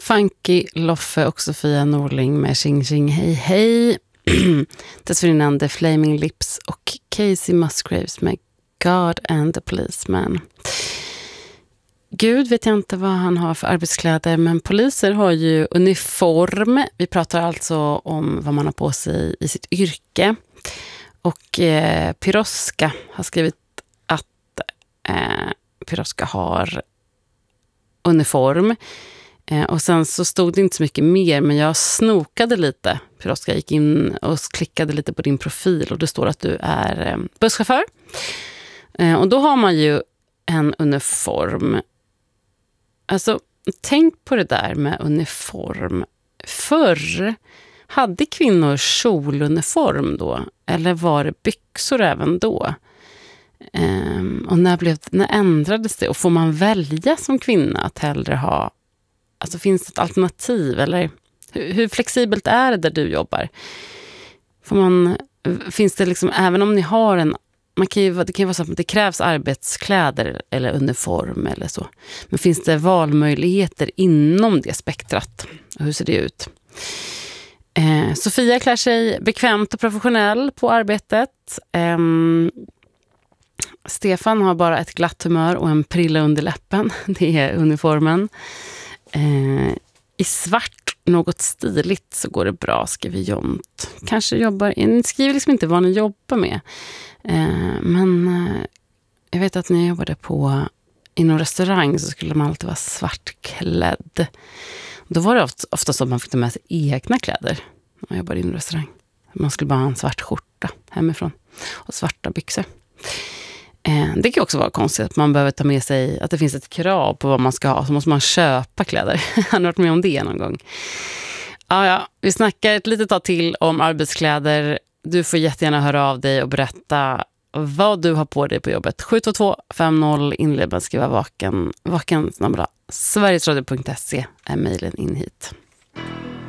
Funky, Loffe och Sofia Norling med Tjing Tjing Hej Hej. Dessförinnan The Flaming Lips och Casey Musgraves med God and the Policeman. Gud vet jag inte vad han har för arbetskläder, men poliser har ju uniform. Vi pratar alltså om vad man har på sig i sitt yrke. Och Piroska har skrivit att Piroska har uniform. Och sen så stod det inte så mycket mer, men jag snokade lite. Piroska gick in och klickade lite på din profil och det står att du är busschaufför. Och då har man ju en uniform. Alltså, tänk på det där med uniform. Förr hade kvinnor kjoluniform då? Eller var det byxor även då? Och när ändrades det? Och får man välja som kvinna att hellre ha... Alltså finns det ett alternativ? Eller hur flexibelt är det där du jobbar? Finns det liksom, även om ni har en... det kan ju vara så att det krävs arbetskläder eller uniform eller så. Men finns det valmöjligheter inom det spektrat? Hur ser det ut? Sofia klär sig bekvämt och professionell på arbetet. Stefan har bara ett glatt humör och en prilla under läppen. Det är uniformen. I svart, något stiligt, så går det bra, skriver Jont. Ni skriver liksom inte vad ni jobbar med. Men jag vet att när jag jobbade i någon restaurang så skulle man alltid vara svartklädd. Då var det ofta så att man fick ta med sig egna kläder när man jobbade i en restaurang. Man skulle bara ha en svart skjorta hemifrån och svarta byxor. Det kan också vara konstigt att man behöver ta med sig, att det finns ett krav på vad man ska ha, så måste man köpa kläder. Har ni varit med om det någon gång? Ja, vi snackar ett litet tag till om arbetskläder. Du får jättegärna höra av dig och berätta vad du har på dig på jobbet. 72250 inled med att skriva vaken Sverigesradio.se är mejlen in hit.